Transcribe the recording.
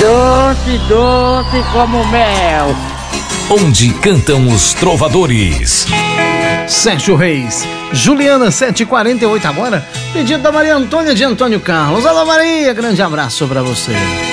Doce, doce como mel. Onde cantam os trovadores. Sérgio Reis, Juliana 7h48 agora. Pedido da Maria Antônia de Antônio Carlos. Alô Maria, grande abraço pra você.